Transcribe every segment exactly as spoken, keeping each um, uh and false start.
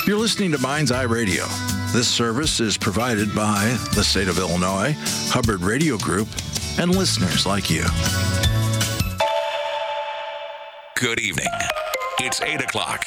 You're listening to Mind's Eye Radio. This service is provided by the state of Illinois, Hubbard Radio Group, and listeners like you. Good evening. It's eight o'clock.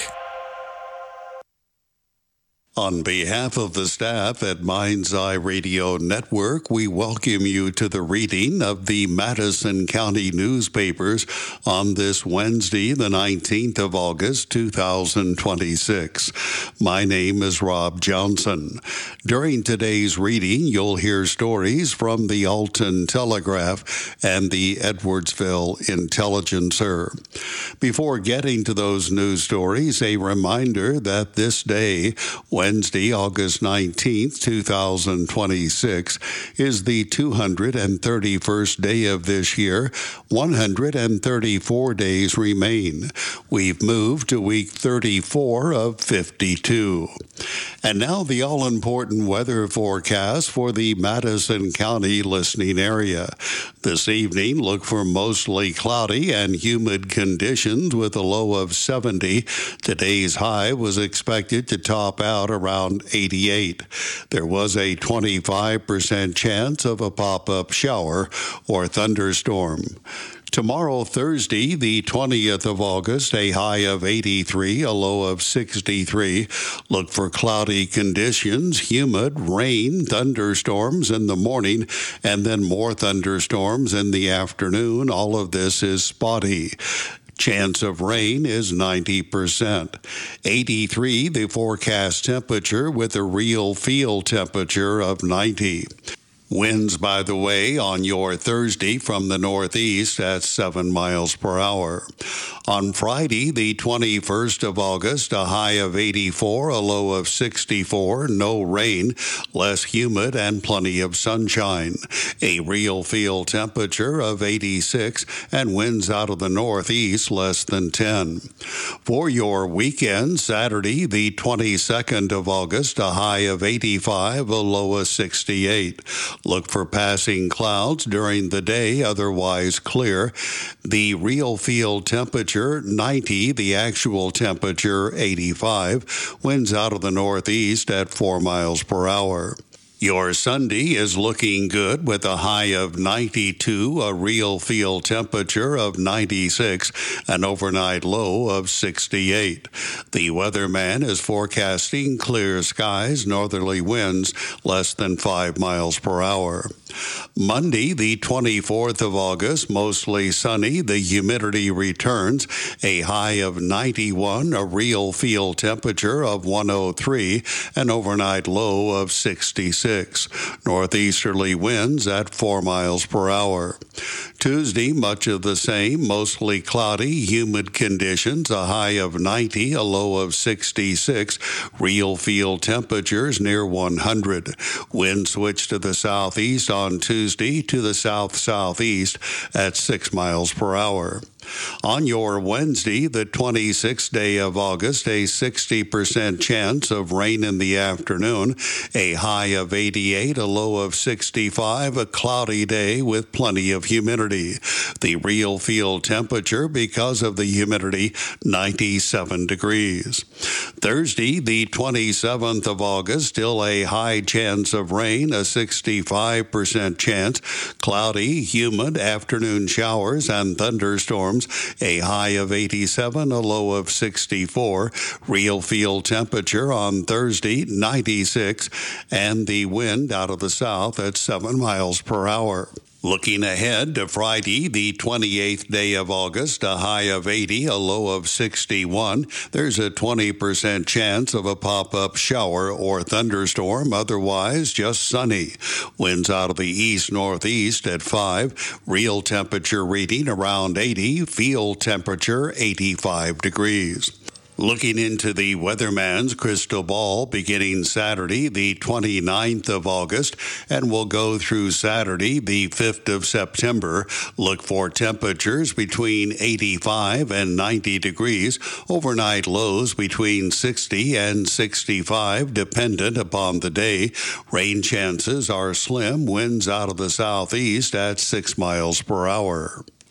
On behalf of the staff at Mind's Eye Radio Network, we welcome you to the reading of the Madison County newspapers on this Wednesday, the nineteenth of August, two thousand twenty-six. My name is Rob Johnson. During today's reading, you'll hear stories from the Alton Telegraph and the Edwardsville Intelligencer. Before getting to those news stories, a reminder that this day, Wednesday, August nineteenth, two thousand twenty-six, is the two hundred thirty-first day of this year. one hundred thirty-four days remain. We've moved to week thirty-four of fifty-two. And now the all-important weather forecast for the Madison County listening area. This evening, look for mostly cloudy and humid conditions with a low of seventy. Today's high was expected to top out around eighty-eight. There was a twenty-five percent chance of a pop-up shower or thunderstorm. Tomorrow, Thursday, the twentieth of August, a high of eighty-three, a low of sixty-three. Look for cloudy conditions, humid, rain, thunderstorms in the morning, and then more thunderstorms in the afternoon. All of this is spotty. Chance of rain is ninety percent. eighty-three, the forecast temperature with a real feel temperature of ninety. Winds, by the way, on your Thursday from the northeast at seven miles per hour. On Friday, the twenty-first of August, a high of eighty-four, a low of sixty-four, no rain, less humid, and plenty of sunshine. A real feel temperature of eighty-six, and winds out of the northeast less than ten. For your weekend, Saturday, the twenty-second of August, a high of eighty-five, a low of sixty-eight. Look for passing clouds during the day, otherwise clear. The real field temperature, ninety. The actual temperature, eighty-five. Winds out of the northeast at four miles per hour. Your Sunday is looking good with a high of ninety-two, a real feel temperature of ninety-six, an overnight low of sixty-eight. The weatherman is forecasting clear skies, northerly winds less than five miles per hour. Monday, the twenty-fourth of August, mostly sunny. The humidity returns. A high of ninety-one, a real feel temperature of one oh three, an overnight low of sixty-six. Northeasterly winds at four miles per hour. Tuesday, much of the same, mostly cloudy, humid conditions, a high of ninety, a low of sixty-six. Real feel temperatures near one hundred. Wind switch to the southeast on Tuesday to the south-southeast at six miles per hour. On your Wednesday, the twenty-sixth day of August, a sixty percent chance of rain in the afternoon, a high of eighty-eight, a low of sixty-five, a cloudy day with plenty of humidity. The real field temperature, because of the humidity, ninety-seven degrees. Thursday, the twenty-seventh of August, still a high chance of rain, a sixty-five percent chance, cloudy, humid, afternoon showers and thunderstorms. A high of eighty-seven, a low of sixty-four. Real field temperature on Thursday, ninety-six, and the wind out of the south at seven miles per hour. Looking ahead to Friday, the twenty-eighth day of August, a high of eighty, a low of sixty-one. There's a twenty percent chance of a pop-up shower or thunderstorm, otherwise just sunny. Winds out of the east-northeast at five. Real temperature reading around eighty, field temperature eighty-five degrees. Looking into the weatherman's crystal ball beginning Saturday, the twenty-ninth of August, and will go through Saturday, the fifth of September. Look for temperatures between eighty-five and ninety degrees, overnight lows between sixty and sixty-five, dependent upon the day. Rain chances are slim, winds out of the southeast at six miles per hour.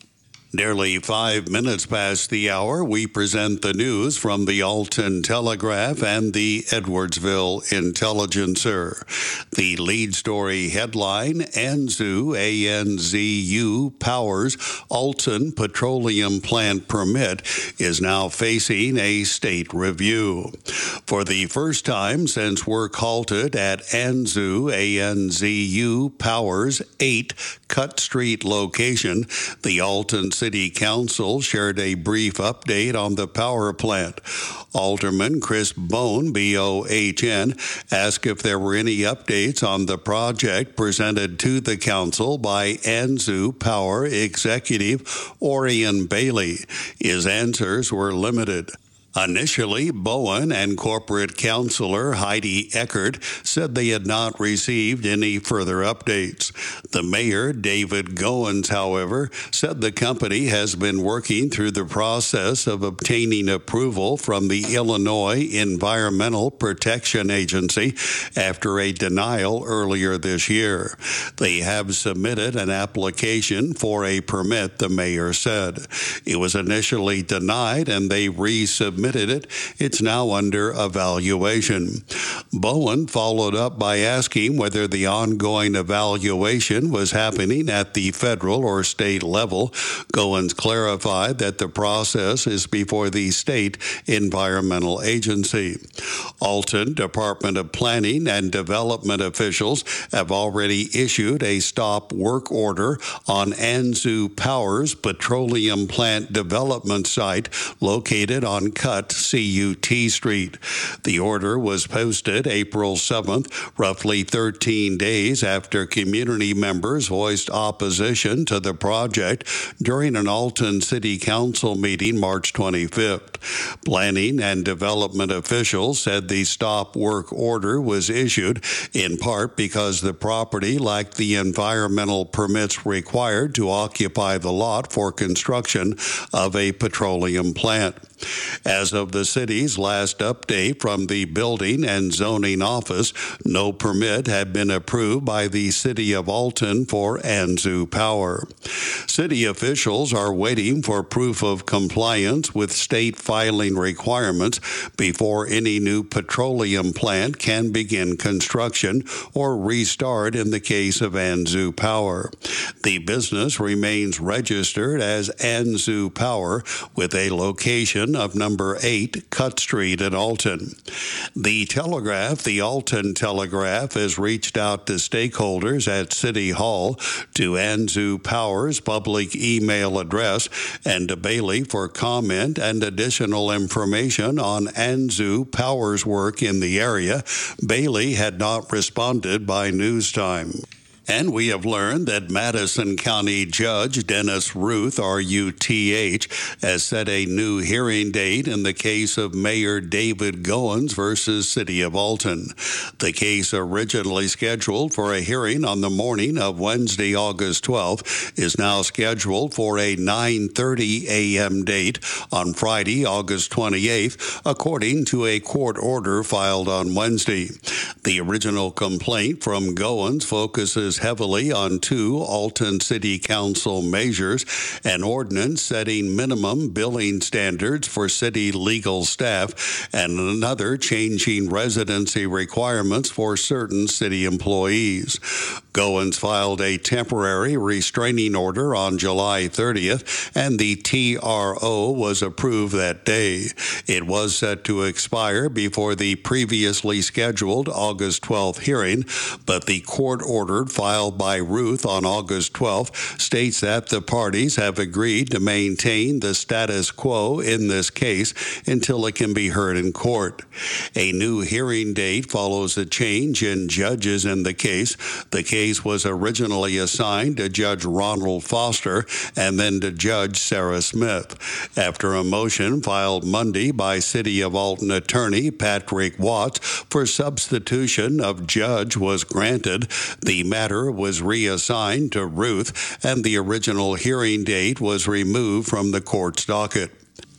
Nearly five minutes past the hour, we present the news from the Alton Telegraph and the Edwardsville Intelligencer. The lead story headline, ANZU, A N Z U, Powers Alton Petroleum Plant Permit is now facing a state review. For the first time since work halted at ANZU, A N Z U, Powers eight Cut Street location, the Alton City Council shared a brief update on the power plant. Alderman Chris Bone, B O H N, asked if there were any updates on the project presented to the council by ANZU Power Executive Orion Bailey. His answers were limited. Initially, Bowen and corporate councilor Heidi Eckert said they had not received any further updates. The mayor, David Goins, however, said the company has been working through the process of obtaining approval from the Illinois Environmental Protection Agency after a denial earlier this year. They have submitted an application for a permit, the mayor said. It was initially denied and they resubmitted it. It's now under evaluation. Bowen followed up by asking whether the ongoing evaluation was happening at the federal or state level. Goins clarified that the process is before the state environmental agency. Alton Department of Planning and Development officials have already issued a stop work order on ANZU Power's petroleum plant development site located on Cut C U T Street. The order was posted April seventh, roughly thirteen days after community members voiced opposition to the project during an Alton City Council meeting March twenty-fifth. Planning and development officials said the stop work order was issued in part because the property lacked the environmental permits required to occupy the lot for construction of a petroleum plant. As of the city's last update from the Building and Zoning Office, no permit had been approved by the City of Alton for ANZU Power. City officials are waiting for proof of compliance with state filing requirements before any new petroleum plant can begin construction or restart in the case of ANZU Power. The business remains registered as ANZU Power with a location of number eight Cut Street in Alton. The Telegraph, the Alton Telegraph, has reached out to stakeholders at City Hall, to ANZU Power's public email address, and to Bailey for comment and additional information on ANZU Power's work in the area. Bailey had not responded by news time. And we have learned that Madison County Judge Dennis Ruth, R U T H, has set a new hearing date in the case of Mayor David Goins versus City of Alton. The case, originally scheduled for a hearing on the morning of Wednesday, August twelfth, is now scheduled for a nine thirty a.m. date on Friday, August twenty-eighth, according to a court order filed on Wednesday. The original complaint from Goins focuses heavily on two Alton City Council measures, an ordinance setting minimum billing standards for city legal staff, and another changing residency requirements for certain city employees. Goins filed a temporary restraining order on July thirtieth, and the T R O was approved that day. It was set to expire before the previously scheduled August twelfth hearing, but the court ordered filed by Ruth on August twelfth states that the parties have agreed to maintain the status quo in this case until it can be heard in court. A new hearing date follows a change in judges in the case. The case was originally assigned to Judge Ronald Foster and then to Judge Sarah Smith. After a motion filed Monday by City of Alton attorney Patrick Watts for substitution of judge was granted, the matter was reassigned to Ruth, and the original hearing date was removed from the court's docket.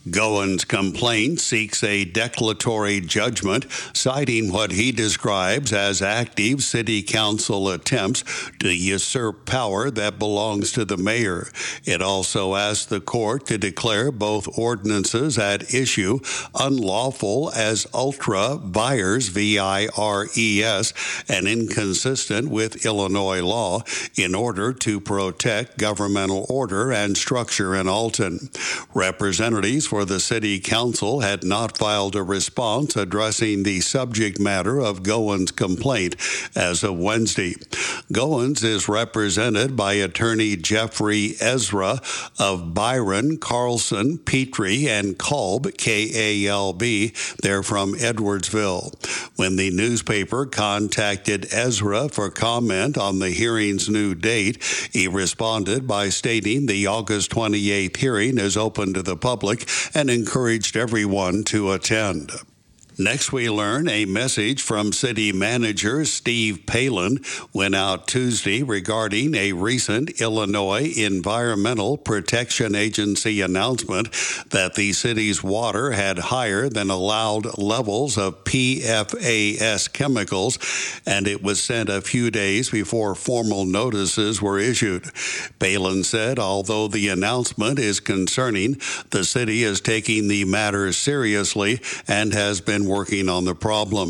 Goins' complaint seeks a declaratory judgment, citing what he describes as active city council attempts to usurp power that belongs to the mayor. It also asks the court to declare both ordinances at issue unlawful as ultra vires, V I R E S, and inconsistent with Illinois law in order to protect governmental order and structure in Alton. Representatives for the city council had not filed a response addressing the subject matter of Goins' complaint as of Wednesday. Goins is represented by attorney Jeffrey Ezra of Byron, Carlson, Petrie, and Kolb, K A L B. They're from Edwardsville. When the newspaper contacted Ezra for comment on the hearing's new date, he responded by stating the August twenty-eighth hearing is open to the public and encouraged everyone to attend. Next, we learn a message from City Manager Steve Palin went out Tuesday regarding a recent Illinois Environmental Protection Agency announcement that the city's water had higher than allowed levels of P F A S chemicals, and it was sent a few days before formal notices were issued. Palin said, although the announcement is concerning, the city is taking the matter seriously and has been working on the problem.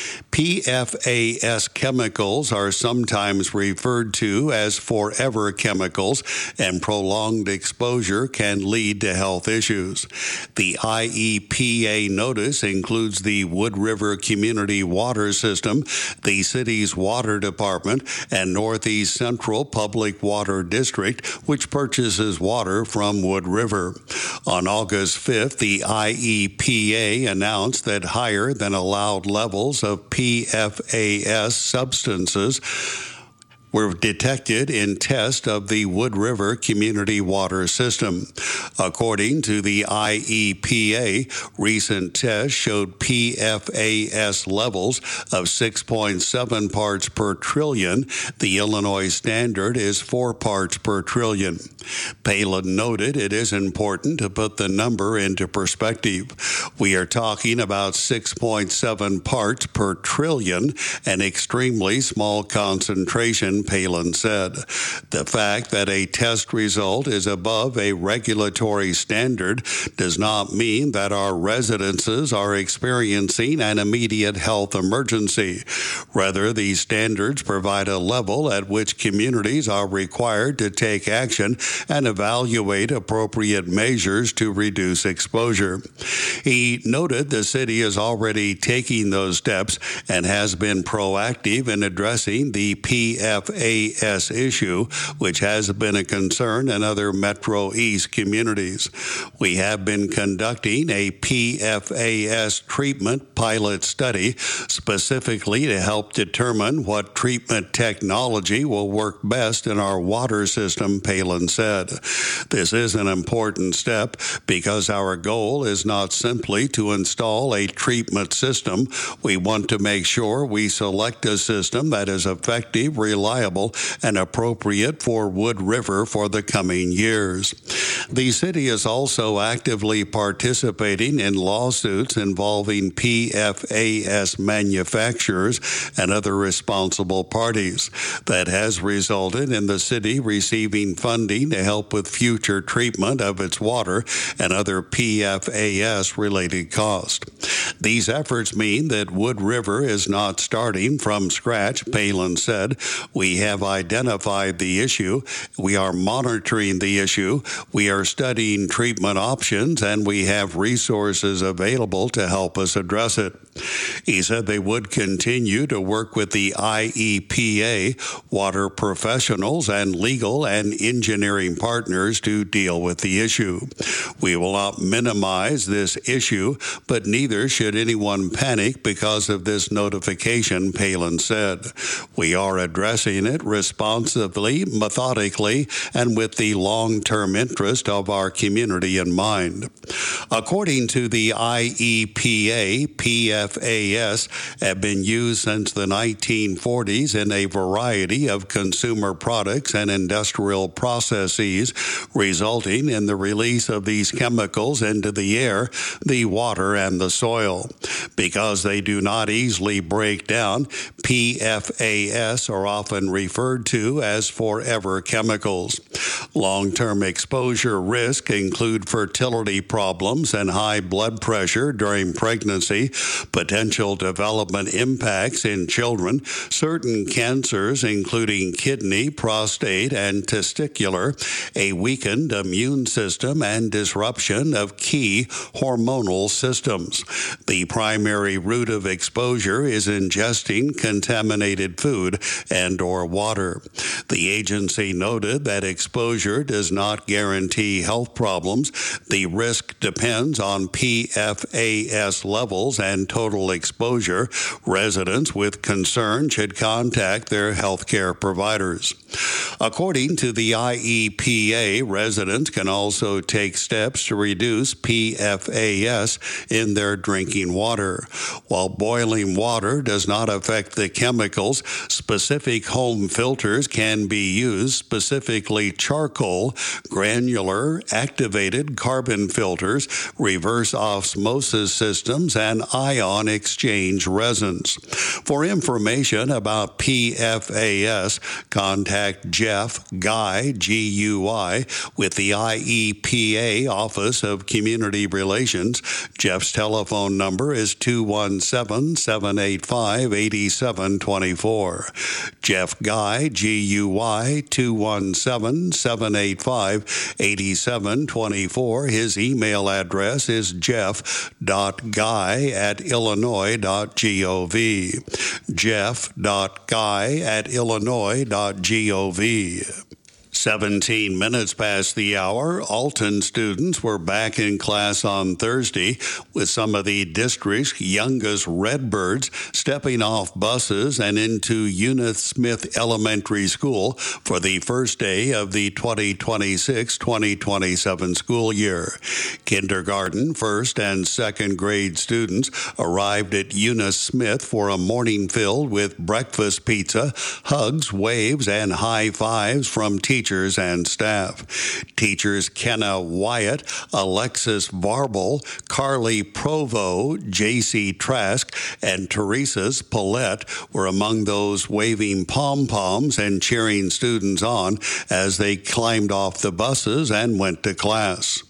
P F A S chemicals are sometimes referred to as forever chemicals, and prolonged exposure can lead to health issues. The I E P A notice includes the Wood River Community Water System, the city's water department, and Northeast Central Public Water District, which purchases water from Wood River. On August fifth, the I E P A announced that higher than allowed levels of P F A S substances were detected in tests of the Wood River Community Water System. According to the I E P A, recent tests showed P F A S levels of six point seven parts per trillion. The Illinois standard is four parts per trillion. Palin noted it is important to put the number into perspective. We are talking about six point seven parts per trillion, an extremely small concentration, Palin said. The fact that a test result is above a regulatory standard does not mean that our residences are experiencing an immediate health emergency. Rather, these standards provide a level at which communities are required to take action and evaluate appropriate measures to reduce exposure. He noted the city is already taking those steps and has been proactive in addressing the P F A S issue, which has been a concern in other Metro East communities. We have been conducting a P F A S treatment pilot study specifically to help determine what treatment technology will work best in our water system, Palin said. This is an important step because our goal is not simply to install a treatment system. We want to make sure we select a system that is effective, reliable, and appropriate for Wood River for the coming years. The city is also actively participating in lawsuits involving P F A S manufacturers and other responsible parties. That has resulted in the city receiving funding to help with future treatment of its water and other P F A S-related costs. These efforts mean that Wood River is not starting from scratch, Palin said. We have identified the issue. We are monitoring the issue. We are studying treatment options, and we have resources available to help us address it. He said they would continue to work with the I E P A, water professionals, and legal and engineering partners to deal with the issue. We will not minimize this issue, but neither should anyone panic because of this notification, Palin said. We are addressing it responsibly, methodically, and with the long-term interest of our community in mind. According to the I E P A, P F F A S have been used since the nineteen forties in a variety of consumer products and industrial processes, resulting in the release of these chemicals into the air, the water, and the soil. Because they do not easily break down, P F A S are often referred to as forever chemicals. Long-term exposure risks include fertility problems and high blood pressure during pregnancy, potential development impacts in children, certain cancers including kidney, prostate, and testicular, a weakened immune system, and disruption of key hormonal systems. The primary route of exposure is ingesting contaminated food and or water. The agency noted that exposure does not guarantee health problems. The risk depends on P F A S levels and total exposure. Residents with concern should contact their healthcare providers. According to the I E P A, residents can also take steps to reduce P F A S in their drinking water. While boiling water does not affect the chemicals, specific home filters can be used, specifically charcoal, granular, activated carbon filters, reverse osmosis systems, and ion exchange resins. For information about P F A S, contact Jeff Guy, G U I, with the I E P A Office of Community Relations. Jeff's telephone number is two one seven, seven eight five, eight seven two four. Jeff Guy, G U I, two one seven, seven eight five, eight seven two four. His email address is jeff dot guy at illinois dot gov. jeff dot guy at illinois dot gov. seventeen minutes past the hour, Alton students were back in class on Thursday with some of the district's youngest Redbirds stepping off buses and into Eunice Smith Elementary School for the first day of the twenty twenty-six twenty twenty-seven school year. Kindergarten, first, and second grade students arrived at Eunice Smith for a morning filled with breakfast pizza, hugs, waves, and high fives from teachers and staff. Teachers Kenna Wyatt, Alexis Varble, Carly Provo, J C Trask, and Teresa's Paulette were among those waving pom-poms and cheering students on as they climbed off the buses and went to class.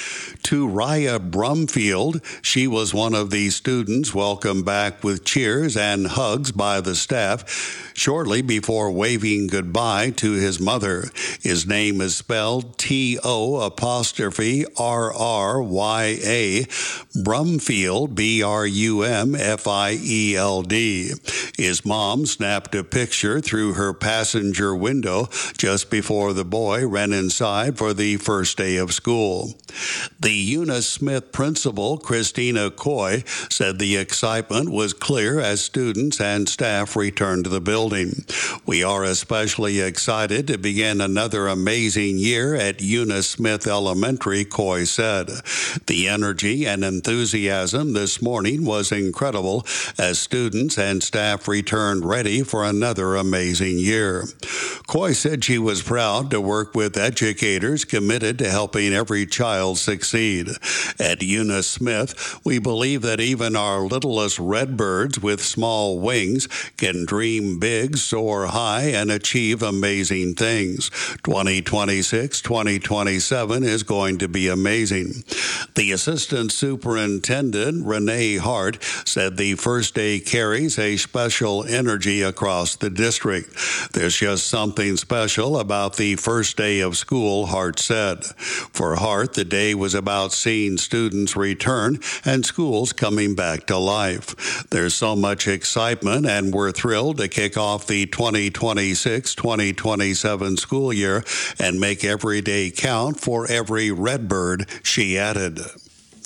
To Raya Brumfield, she was one of these students welcomed back with cheers and hugs by the staff shortly before waving goodbye to his mother. His name is spelled T O apostrophe R R Y A, Brumfield, B R U M F I E L D. His mom snapped a picture through her passenger window just before the boy ran inside for the first day of school. The Eunice Smith principal, Christina Coy, said the excitement was clear as students and staff returned to the building. We are especially excited to begin another amazing year at Eunice Smith Elementary, Coy said. The energy and enthusiasm this morning was incredible as students and staff returned ready for another amazing year. Coy said she was proud to work with educators committed to helping every child succeed. At Eunice Smith, we believe that even our littlest redbirds with small wings can dream big, soar high, and achieve amazing things. twenty twenty-six twenty twenty-seven is going to be amazing. The Assistant Superintendent, Renee Hart, said the first day carries a special energy across the district. There's just something special about the first day of school, Hart said. For Hart, the day was about seeing students return and schools coming back to life. There's so much excitement, and we're thrilled to kick off the twenty twenty-six twenty twenty-seven school year and make every day count for every Redbird, she added.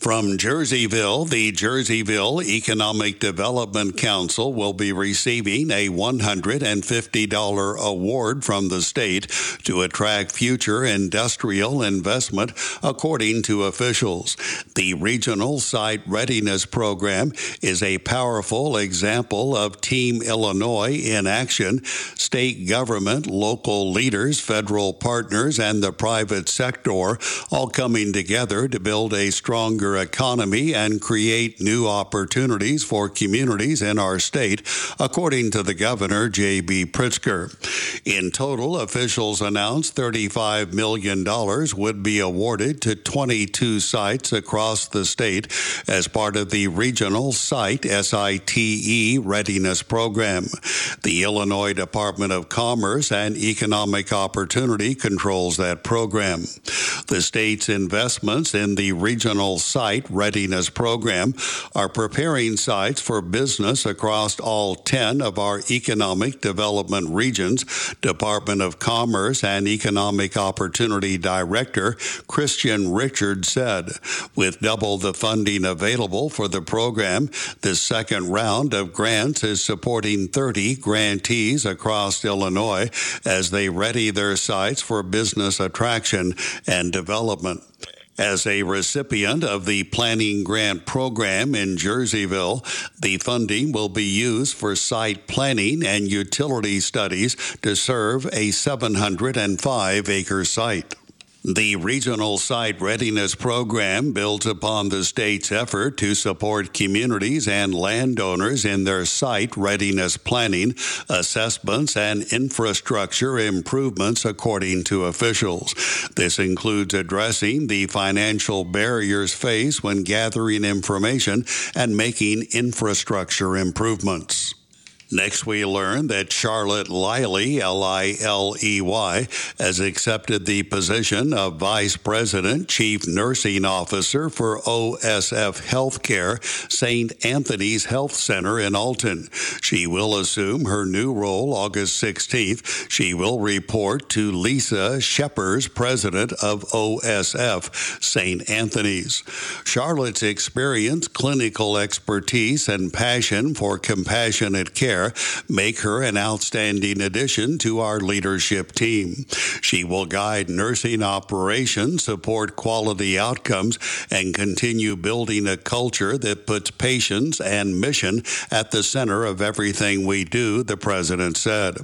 From Jerseyville, the Jerseyville Economic Development Council will be receiving a one hundred fifty dollars award from the state to attract future industrial investment, according to officials. The Regional Site Readiness Program is a powerful example of Team Illinois in action. State government, local leaders, federal partners, and the private sector all coming together to build a stronger economy and create new opportunities for communities in our state, according to the governor, J B. Pritzker. In total, officials announced thirty-five million dollars would be awarded to twenty-two sites across the state as part of the Regional Site S I T E Readiness Program. The Illinois Department of Commerce and Economic Opportunity controls that program. The state's investments in the Regional Site Readiness Program are preparing sites for business across all ten of our economic development regions, Department of Commerce and Economic Opportunity Director Christian Richard said. With double the funding available for the program, this second round of grants is supporting thirty grantees across Illinois as they ready their sites for business attraction and development. As a recipient of the Planning Grant Program in Jerseyville, the funding will be used for site planning and utility studies to serve a seven hundred five acre site. The Regional Site Readiness Program builds upon the state's effort to support communities and landowners in their site readiness planning, assessments, and infrastructure improvements, according to officials. This includes addressing the financial barriers faced when gathering information and making infrastructure improvements. Next, we learn that Charlotte Liley, L I L E Y, has accepted the position of Vice President, Chief Nursing Officer for O S F Healthcare, Saint Anthony's Health Center in Alton. She will assume her new role August sixteenth. She will report to Lisa Sheppers, President of O S F, Saint Anthony's. Charlotte's experience, clinical expertise, and passion for compassionate care make her an outstanding addition to our leadership team. She will guide nursing operations, support quality outcomes, and continue building a culture that puts patients and mission at the center of everything we do, the president said.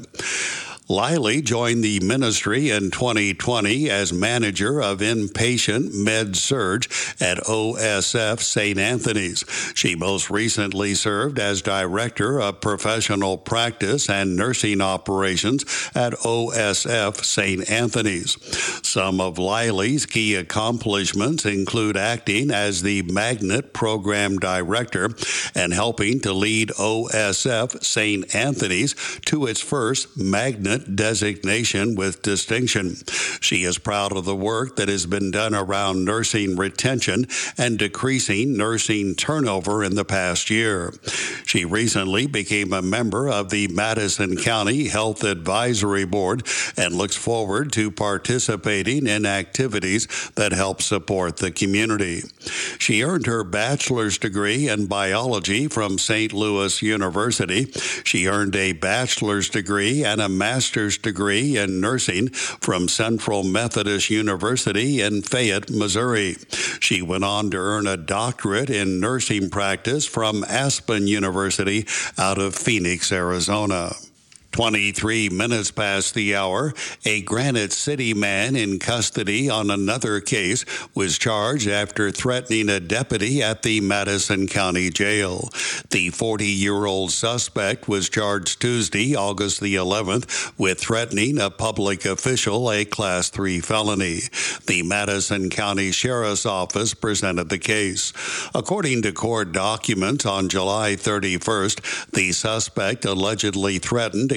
Liley joined the ministry in twenty twenty as manager of inpatient med-surg at O S F Saint Anthony's. She most recently served as director of professional practice and nursing operations at O S F Saint Anthony's. Some of Liley's key accomplishments include acting as the Magnet Program Director and helping to lead O S F Saint Anthony's to its first Magnet designation with distinction. She is proud of the work that has been done around nursing retention and decreasing nursing turnover in the past year. She recently became a member of the Madison County Health Advisory Board and looks forward to participating in activities that help support the community. She earned her bachelor's degree in biology from Saint Louis University. She earned a bachelor's degree and a master's degree in nursing from Central Methodist University in Fayette, Missouri. She went on to earn a doctorate in nursing practice from Aspen University out of Phoenix, Arizona. twenty-three minutes past the hour, a Granite City man in custody on another case was charged after threatening a deputy at the Madison County Jail. The forty-year-old suspect was charged Tuesday, August the eleventh, with threatening a public official, a Class three felony. The Madison County Sheriff's Office presented the case. According to court documents, on July thirty-first, the suspect allegedly threatened to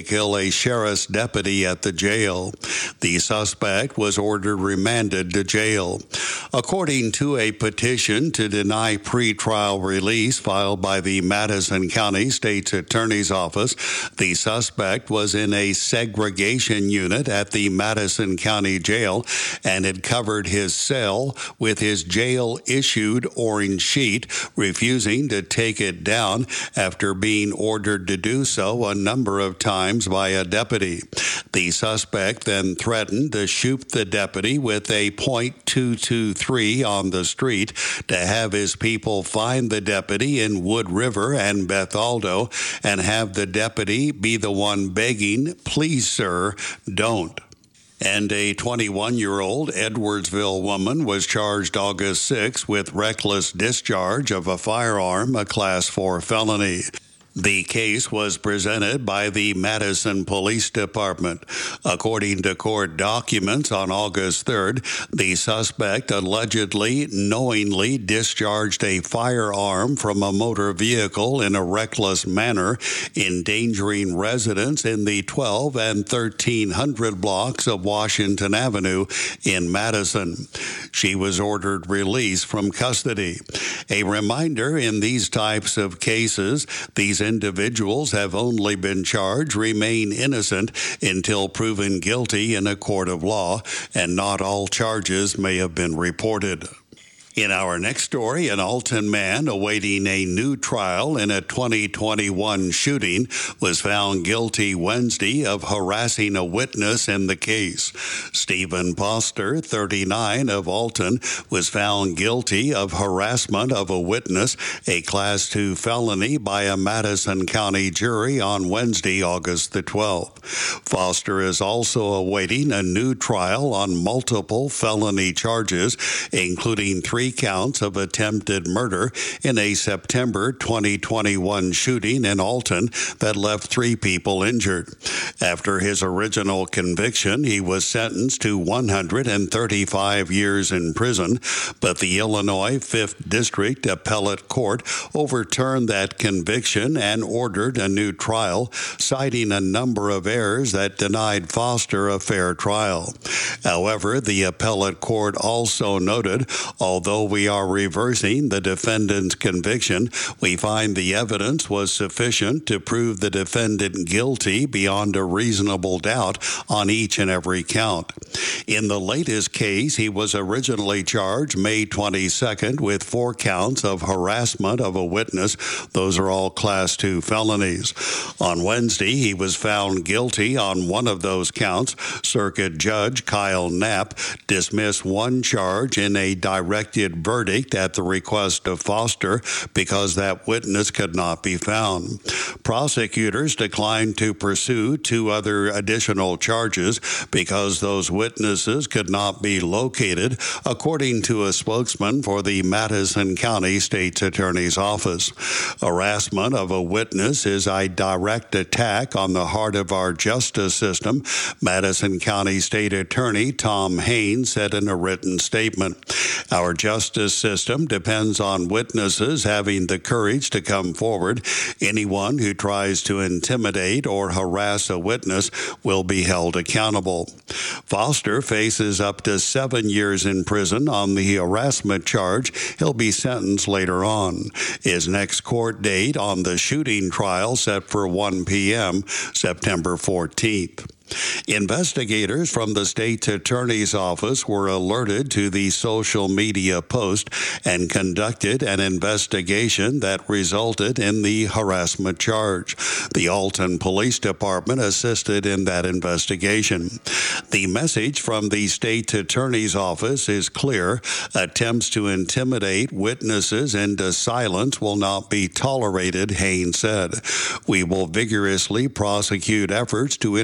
kill a sheriff's deputy at the jail. The suspect was ordered remanded to jail. According to a petition to deny pretrial release filed by the Madison County State's Attorney's Office, the suspect was in a segregation unit at the Madison County Jail and had covered his cell with his jail-issued orange sheet, refusing to take it down after being ordered to do so a number of times by a deputy. The suspect then threatened to shoot the deputy with a point two two three on the street to have his people find the deputy in Wood River and Bethalto and have the deputy be the one begging, "Please, sir, don't." And a twenty-one-year-old Edwardsville woman was charged August sixth with reckless discharge of a firearm, a Class four felony. The case was presented by the Madison Police Department. According to court documents on August third, the suspect allegedly knowingly discharged a firearm from a motor vehicle in a reckless manner, endangering residents in the twelve and thirteen hundred blocks of Washington Avenue in Madison. She was ordered released from custody. A reminder, in these types of cases, these individuals have only been charged, remain innocent until proven guilty in a court of law, and not all charges may have been reported. In our next story, an Alton man awaiting a new trial in a twenty twenty-one shooting was found guilty Wednesday of harassing a witness in the case. Stephen Foster, thirty-nine, of Alton, was found guilty of harassment of a witness, a Class two felony, by a Madison County jury on Wednesday, August the twelfth. Foster is also awaiting a new trial on multiple felony charges, including three counts of attempted murder in a September twenty twenty-one shooting in Alton that left three people injured. After his original conviction, he was sentenced to one hundred thirty-five years in prison, but the Illinois fifth District Appellate Court overturned that conviction and ordered a new trial, citing a number of errors that denied Foster a fair trial. However, the appellate court also noted, although we are reversing the defendant's conviction, we find the evidence was sufficient to prove the defendant guilty beyond a reasonable doubt on each and every count. In the latest case, he was originally charged May twenty-second with four counts of harassment of a witness. Those are all Class two felonies. On Wednesday, he was found guilty on one of those counts. Circuit Judge Kyle Knapp dismissed one charge in a directed verdict at the request of Foster because that witness could not be found. Prosecutors declined to pursue two other additional charges because those witnesses could not be located, according to a spokesman for the Madison County State's Attorney's Office. Harassment of a witness is a direct attack on the heart of our justice system, Madison County State Attorney Tom Haynes said in a written statement. Our justice system depends on witnesses having the courage to come forward. Anyone who tries to intimidate or harass a witness will be held accountable. Foster faces up to seven years in prison on the harassment charge. He'll be sentenced later on. His next court date on the shooting trial set for one p.m. September fourteenth. Investigators from the state's attorney's office were alerted to the social media post and conducted an investigation that resulted in the harassment charge. The Alton Police Department assisted in that investigation. The message from the state's attorney's office is clear. Attempts to intimidate witnesses into silence will not be tolerated, Haynes said. We will vigorously prosecute efforts to interfere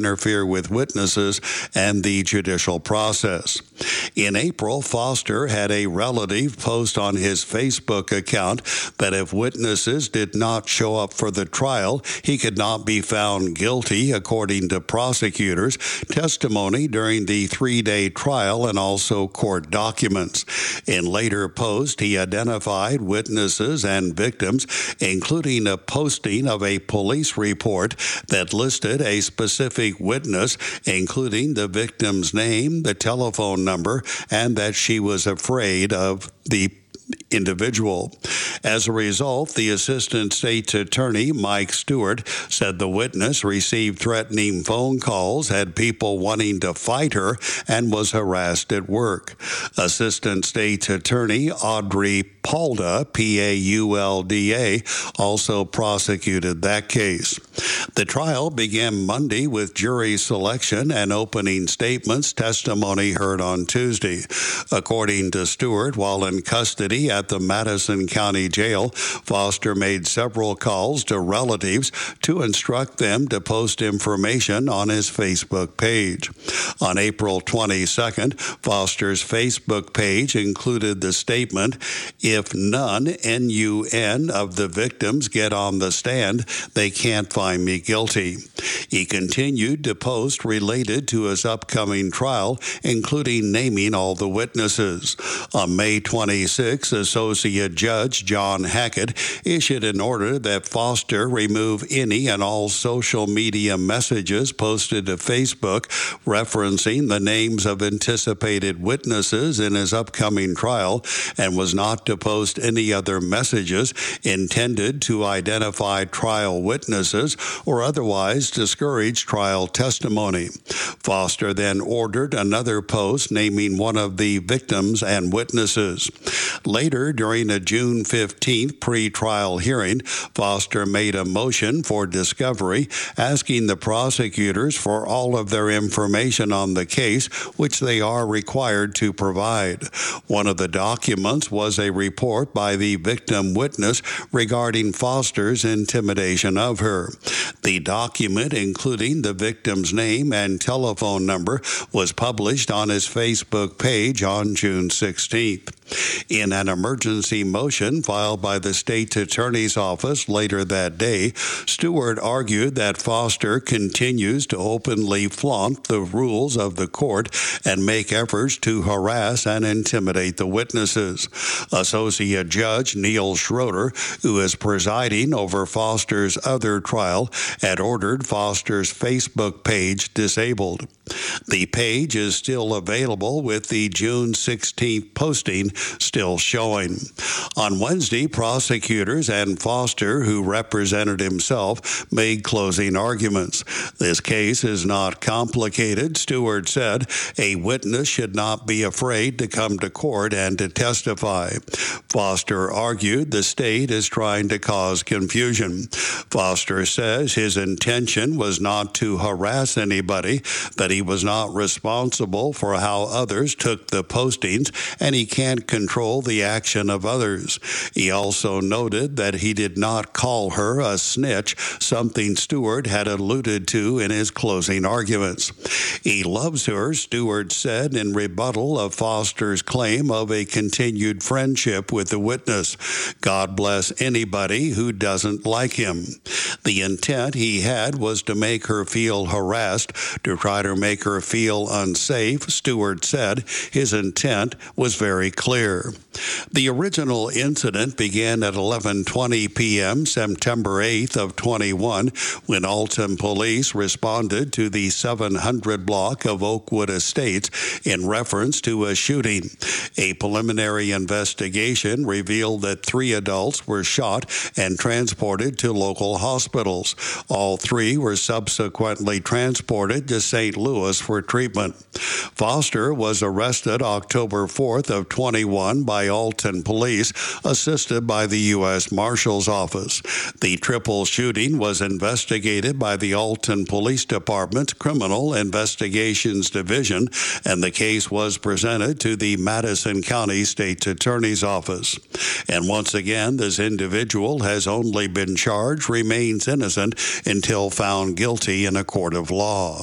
with witnesses and the judicial process. In April, Foster had a relative post on his Facebook account that if witnesses did not show up for the trial, he could not be found guilty, according to prosecutors, testimony during the three-day trial, and also court documents. In later posts, he identified witnesses and victims, including a posting of a police report that listed a specific witness, including the victim's name, the telephone number, and that she was afraid of the individual. As a result, the Assistant State's Attorney, Mike Stewart, said the witness received threatening phone calls, had people wanting to fight her, and was harassed at work. Assistant State's Attorney Audrey Paulda, P A U L D A, also prosecuted that case. The trial began Monday with jury selection and opening statements, testimony heard on Tuesday. According to Stewart, while in custody at the Madison County Jail, Foster made several calls to relatives to instruct them to post information on his Facebook page. On April twenty-second, Foster's Facebook page included the statement, "If none, N U N, of the victims get on the stand, they can't find me guilty." He continued to post related to his upcoming trial, including naming all the witnesses. On May twenty-sixth, Associate Judge John Hackett issued an order that Foster remove any and all social media messages posted to Facebook referencing the names of anticipated witnesses in his upcoming trial, and was not to post any other messages intended to identify trial witnesses or otherwise discourage trial testimony. Foster then ordered another post naming one of the victims and witnesses. Later, during a June fifteenth pre-trial hearing, Foster made a motion for discovery, asking the prosecutors for all of their information on the case, which they are required to provide. One of the documents was a report by the victim witness regarding Foster's intimidation of her. The document, including the victim's name and telephone number, was published on his Facebook page on June sixteenth. In an emergency motion filed by the State Attorney's Office later that day, Stewart argued that Foster continues to openly flaunt the rules of the court and make efforts to harass and intimidate the witnesses. Associate Judge Neil Schroeder, who is presiding over Foster's other trial, had ordered Foster's Facebook page disabled. The page is still available, with the June sixteenth posting still showing. On Wednesday, prosecutors and Foster, who represented himself, made closing arguments. This case is not complicated, Stewart said. A witness should not be afraid to come to court and to testify. Foster argued the state is trying to cause confusion. Foster says his intention was not to harass anybody, that he was not responsible for how others took the postings, and he can't control the action of others. He also noted that he did not call her a snitch, something Stewart had alluded to in his closing arguments. He loves her, Stewart said in rebuttal of Foster's claim of a continued friendship with the witness. God bless anybody who doesn't like him. The intent he had was to make her feel harassed, to try to make her feel unsafe, Stewart said. His intent was very clear. The original incident began at eleven twenty p.m. September eighth of twenty-one, when Alton police responded to the seven hundred block of Oakwood Estates in reference to a shooting. A preliminary investigation revealed that three adults were shot and transported to local hospitals. All three were subsequently transported to Saint Louis for treatment. Foster was arrested October fourth of twenty-one by Alton police, assisted by the U S Marshal's Office. The triple shooting was investigated by the Alton Police Department's Criminal Investigations Division, and the case was presented to the Madison County State's Attorney's Office. And once again, this individual has only been charged, remains innocent until found guilty in a court of law.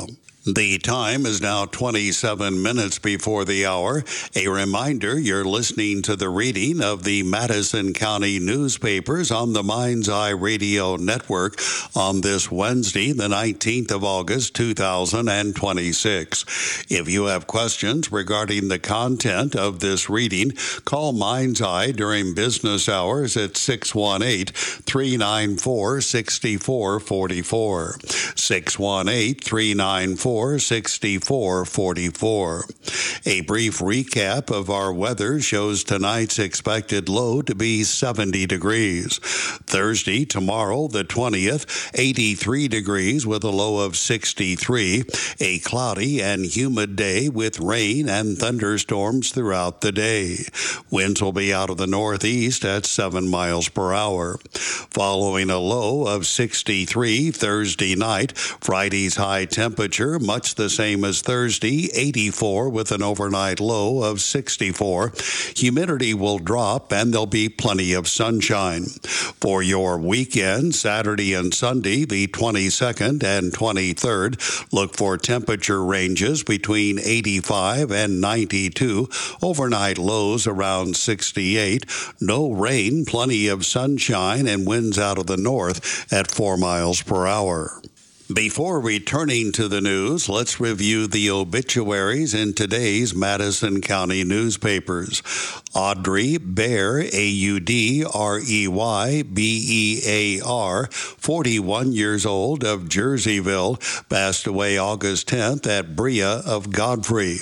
The time is now twenty-seven minutes before the hour. A reminder, you're listening to the reading of the Madison County newspapers on the Mind's Eye Radio Network on this Wednesday, the nineteenth of August, two thousand twenty-six. If you have questions regarding the content of this reading, call Mind's Eye during business hours at six one eight, three nine four, six four four four. six one eight, three nine four, six four four four. A brief recap of our weather shows tonight's expected low to be seventy degrees. Thursday, tomorrow, the twentieth, eighty-three degrees with a low of sixty-three. A cloudy and humid day with rain and thunderstorms throughout the day. Winds will be out of the northeast at seven miles per hour. Following a low of sixty-three Thursday night, Friday's high temperature much the same as Thursday, eighty-four with an overnight low of sixty-four. Humidity will drop and there'll be plenty of sunshine. For your weekend, Saturday and Sunday, the twenty-second and twenty-third, look for temperature ranges between eighty-five and ninety-two, overnight lows around sixty-eight, no rain, plenty of sunshine, and winds out of the north at four miles per hour. Before returning to the news, let's review the obituaries in today's Madison County newspapers. Audrey Bear, A U D R E Y B E A R, forty-one years old, of Jerseyville, passed away August tenth at Brea of Godfrey.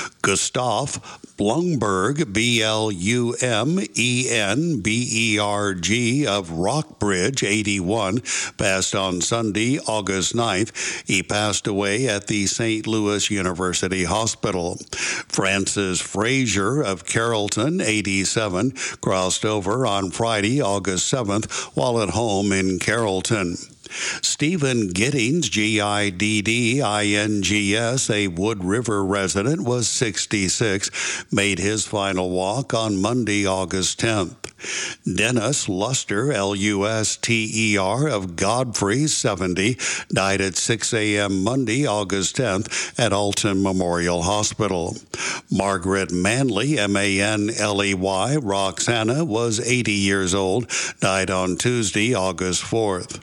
Gustav Blumberg, B L U M E N B E R G, of Rockbridge, eighty-one, passed on Sunday, August ninth. He passed away at the Saint Louis University Hospital. Francis Frazier of Carrollton, eighty-seven, crossed over on Friday, August seventh, while at home in Carrollton. Stephen Giddings, G I D D I N G S, a Wood River resident, was sixty-six, made his final walk on Monday, August tenth. Dennis Luster, L U S T E R, of Godfrey, seventy, died at six a.m. Monday, August tenth, at Alton Memorial Hospital. Margaret Manley, M A N L E Y, Roxana, was eighty years old, died on Tuesday, August fourth.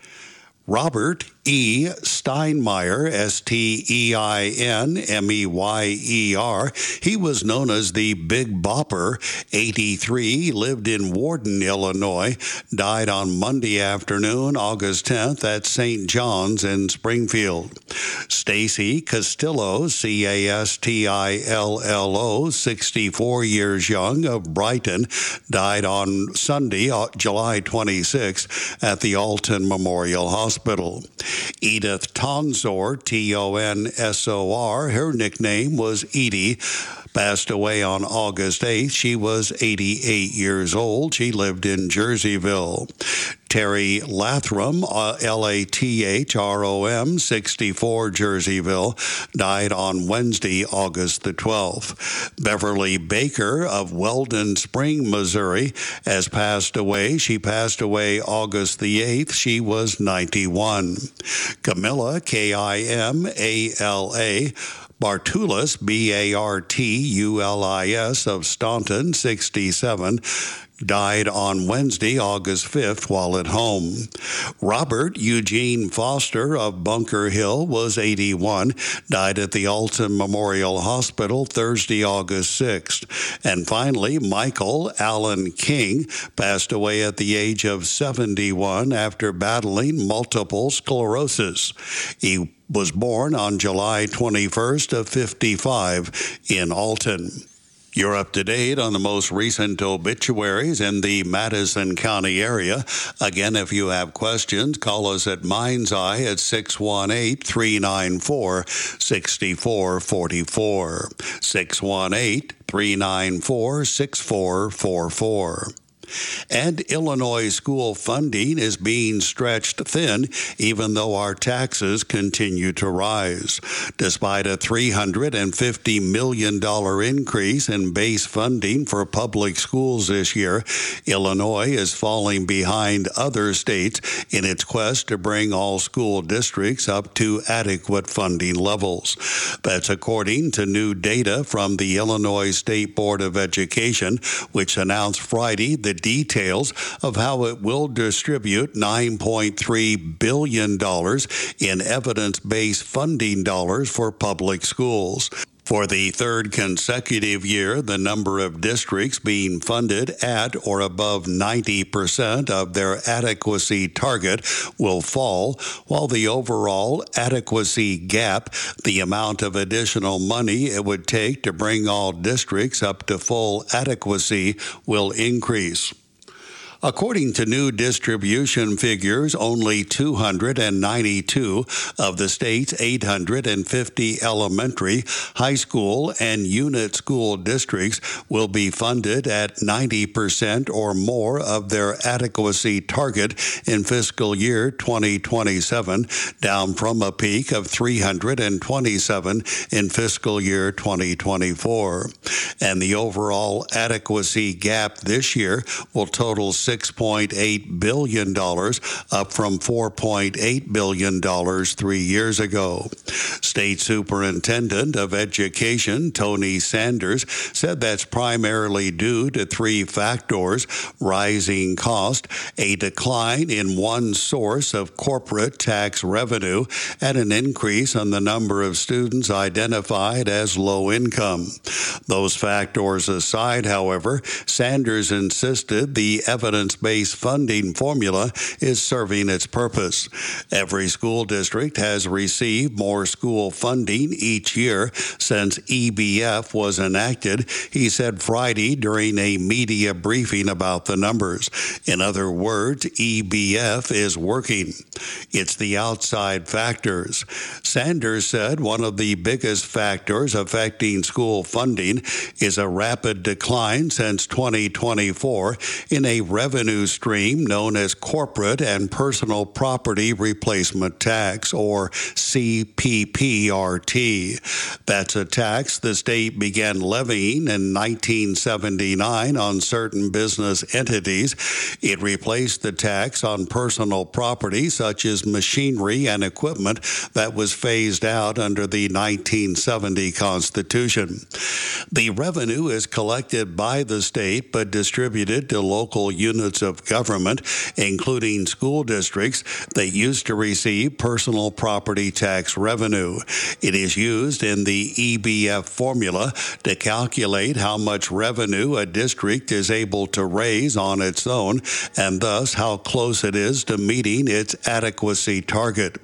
Robert E. Steinmeier, S T E I N M E Y E R. He was known as the Big Bopper, eighty-three, lived in Warden, Illinois, died on Monday afternoon, August tenth, at Saint John's in Springfield. Stacy Castillo, C A S T I L L O, sixty-four years young, of Brighton, died on Sunday, July twenty-sixth, at the Alton Memorial Hospital. Edith Tonsor, T O N S O R, her nickname was Edie, passed away on August eighth. She was eighty-eight years old. She lived in Jerseyville. Terry Lathrom, uh, L A T H R O M, sixty-four, Jerseyville, died on Wednesday, August the twelfth. Beverly Baker of Weldon Spring, Missouri, has passed away. She passed away August the eighth. She was ninety-one. Camilla, K I M A L A, Bartulis, B A R T U L I S, of Staunton, sixty-seven, died on Wednesday, August fifth, while at home. Robert Eugene Foster of Bunker Hill was eighty-one, died at the Alton Memorial Hospital Thursday, August sixth. And finally, Michael Allen King passed away at the age of seventy-one after battling multiple sclerosis. He was born on July twenty-first of fifty-five in Alton. You're up to date on the most recent obituaries in the Madison County area. Again, if you have questions, call us at Mind's Eye at six one eight, three nine four, six four four four. six one eight, three nine four, six four four four. And Illinois school funding is being stretched thin, even though our taxes continue to rise. Despite a three hundred fifty million dollars increase in base funding for public schools this year, Illinois is falling behind other states in its quest to bring all school districts up to adequate funding levels. That's according to new data from the Illinois State Board of Education, which announced Friday the details of how it will distribute nine point three billion dollars in evidence-based funding dollars for public schools. For the third consecutive year, the number of districts being funded at or above ninety percent of their adequacy target will fall, while the overall adequacy gap, the amount of additional money it would take to bring all districts up to full adequacy, will increase. According to new distribution figures, only two hundred ninety-two of the state's eight hundred fifty elementary, high school, and unit school districts will be funded at ninety percent or more of their adequacy target in fiscal year twenty twenty-seven, down from a peak of three hundred twenty-seven in fiscal year twenty twenty-four. And the overall adequacy gap this year will total six point eight billion dollars, up from four point eight billion dollars three years ago. State Superintendent of Education Tony Sanders said that's primarily due to three factors: rising cost, a decline in one source of corporate tax revenue, and an increase in the number of students identified as low income. Those factors aside, however, Sanders insisted the evidence-based funding formula is serving its purpose. Every school district has received more school funding each year since E B F was enacted, he said Friday during a media briefing about the numbers. In other words, E B F is working. It's the outside factors. Sanders said one of the biggest factors affecting school funding is a rapid decline since twenty twenty-four in a revenue stream known as Corporate and Personal Property Replacement Tax, or C P P R T. That's a tax the state began levying in nineteen seventy-nine on certain business entities. It replaced the tax on personal property such as machinery and equipment that was phased out under the nineteen seventy Constitution. The revenue is collected by the state but distributed to local units of government, including school districts that used to receive personal property tax revenue. It is used in the E B F formula to calculate how much revenue a district is able to raise on its own, and thus how close it is to meeting its adequacy target.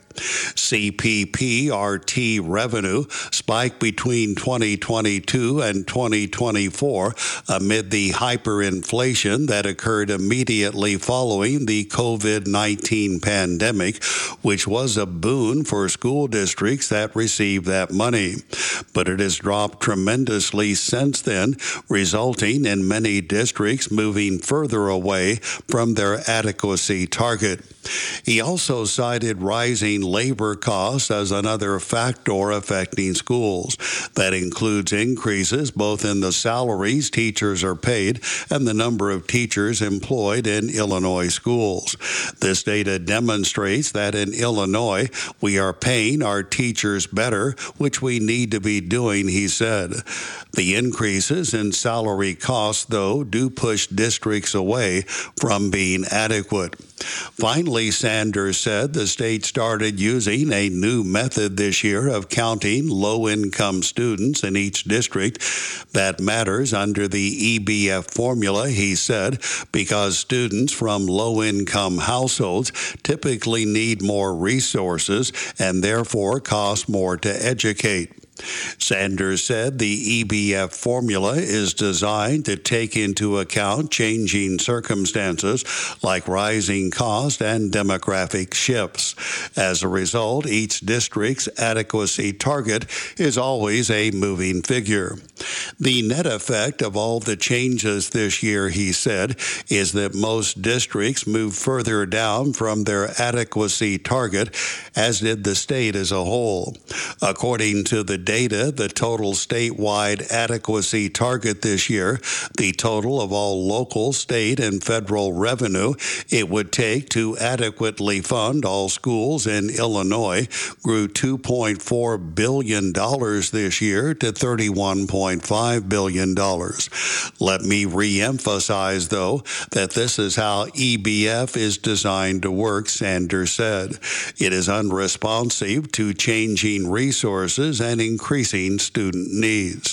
C P P R T revenue spiked between twenty twenty-two and twenty twenty-four amid the hyperinflation that occurred immediately following the COVID nineteen pandemic, which was a boon for school districts that received that money. But it has dropped tremendously since then, resulting in many districts moving further away from their adequacy target. He also cited rising labor costs as another factor affecting schools. That includes increases both in the salaries teachers are paid and the number of teachers employed in Illinois schools. This data demonstrates that in Illinois, we are paying our teachers better, which we need to be doing, he said. The increases in salary costs, though, do push districts away from being adequate. Finally, Sanders said the state started using a new method this year of counting low-income students in each district. That matters under the E B F formula, he said, because students from low-income households typically need more resources and therefore cost more to educate. Sanders said the E B F formula is designed to take into account changing circumstances like rising cost and demographic shifts. As a result, each district's adequacy target is always a moving figure. The net effect of all the changes this year, he said, is that most districts move further down from their adequacy target, as did the state as a whole. According to the data, the total statewide adequacy target this year, the total of all local, state, and federal revenue it would take to adequately fund all schools in Illinois, grew two point four billion dollars this year to thirty-one point five billion dollars. Let me reemphasize, though, that this is how E B F is designed to work, Sanders said. It is unresponsive to changing resources and increasing student needs.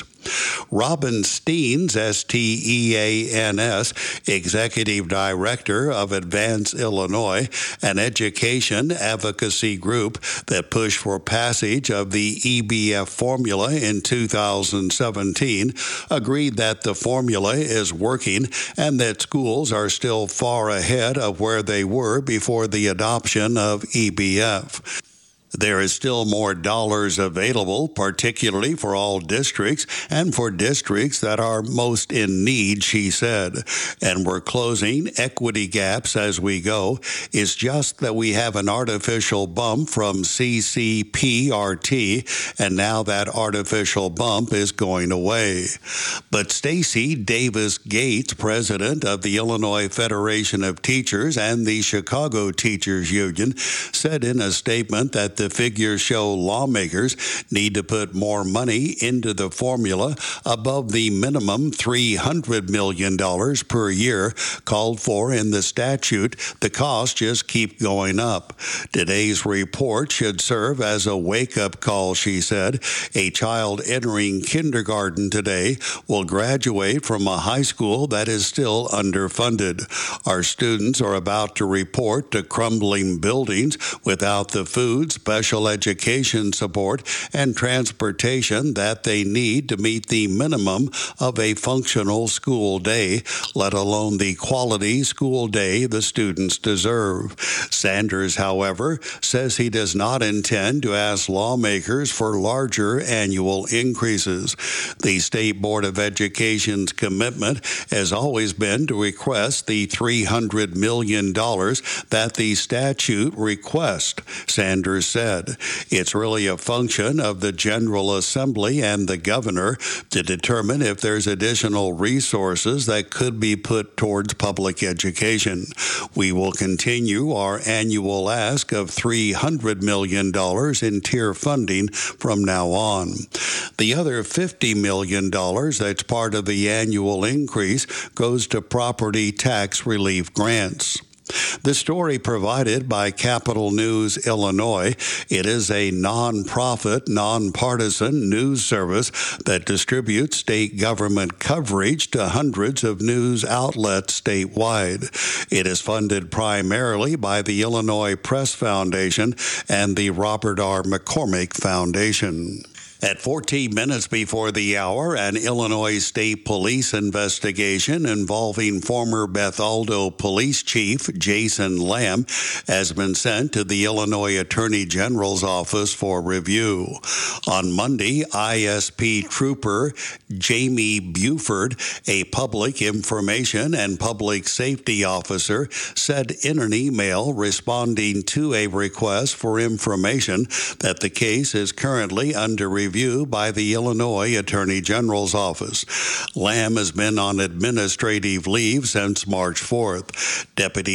Robin Steens, S T E A N S, Executive Director of Advance Illinois, an education advocacy group that pushed for passage of the E B F formula in two thousand seventeen, agreed that the formula is working and that schools are still far ahead of where they were before the adoption of E B F. There is still more dollars available, particularly for all districts and for districts that are most in need, she said. And we're closing equity gaps as we go. It's just that we have an artificial bump from C C P R T, and now that artificial bump is going away. But Stacy Davis Gates, president of the Illinois Federation of Teachers and the Chicago Teachers Union, said in a statement that the The figures show lawmakers need to put more money into the formula above the minimum three hundred million dollars per year called for in the statute. The costs just keep going up. Today's report should serve as a wake-up call, she said. A child entering kindergarten today will graduate from a high school that is still underfunded. Our students are about to report to crumbling buildings without the food, special education support, and transportation that they need to meet the minimum of a functional school day, let alone the quality school day the students deserve. Sanders, however, says he does not intend to ask lawmakers for larger annual increases. The State Board of Education's commitment has always been to request the three hundred million dollars that the statute requests, Sanders said. It's really a function of the General Assembly and the governor to determine if there's additional resources that could be put towards public education. We will continue our annual ask of three hundred million dollars in tier funding from now on. The other fifty million dollars that's part of the annual increase goes to property tax relief grants. The story provided by Capital News Illinois. It is a non-profit, nonpartisan news service that distributes state government coverage to hundreds of news outlets statewide. It is funded primarily by the Illinois Press Foundation and the Robert R. McCormick Foundation. At fourteen minutes before the hour, an Illinois State Police investigation involving former Bethalto Police Chief Jason Lamb has been sent to the Illinois Attorney General's office for review. On Monday, I S P Trooper Jamie Buford, a public information and public safety officer, said in an email responding to a request for information that the case is currently under review by the Illinois Attorney General's office. Lamb has been on administrative leave since March fourth. Deputy